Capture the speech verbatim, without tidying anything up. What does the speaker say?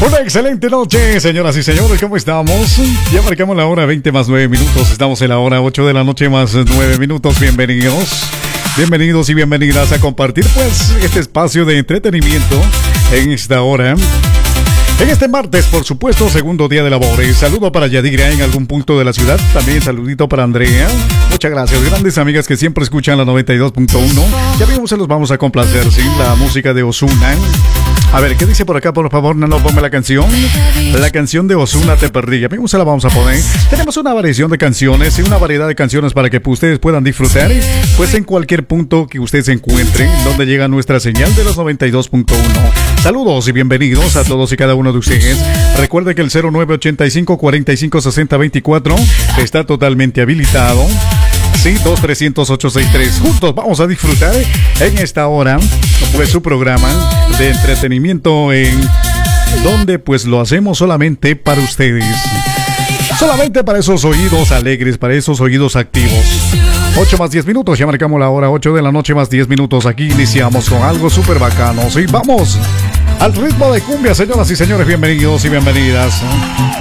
Una excelente noche, señoras y señores, ¿cómo estamos? Ya marcamos la hora veinte más nueve minutos, estamos en la hora ocho de la noche más nueve minutos, bienvenidos. Bienvenidos y bienvenidas a compartir pues este espacio de entretenimiento en esta hora. En este martes, por supuesto, segundo día de labores. Saludo para Yadira en algún punto de la ciudad. También saludito para Andrea. Muchas gracias. Grandes amigas que siempre escuchan la noventa y dos punto uno. Ya mismo se los vamos a complacer, ¿sí? La música de Ozuna. A ver, ¿qué dice por acá? Por favor, no, no, ponme la canción. La canción de Ozuna, Te Perdí. Ya mismo se la vamos a poner. Tenemos una variación de canciones y una variedad de canciones para que ustedes puedan disfrutar, pues en cualquier punto que ustedes se encuentren, donde llega nuestra señal de los noventa y dos punto uno. Saludos y bienvenidos a todos y cada uno de ustedes. Recuerde que el cero nueve ochenta y cinco, cuarenta y cinco, sesenta, veinticuatro está totalmente habilitado. Sí, dos tres cero cero, ocho seis tres. Juntos vamos a disfrutar en esta hora pues su programa de entretenimiento en donde pues lo hacemos solamente para ustedes. Solamente para esos oídos alegres, para esos oídos activos. ocho más diez minutos, ya marcamos la hora ocho de la noche más diez minutos. Aquí iniciamos con algo súper bacano. Sí, vamos al ritmo de cumbia, señoras y señores, bienvenidos y bienvenidas.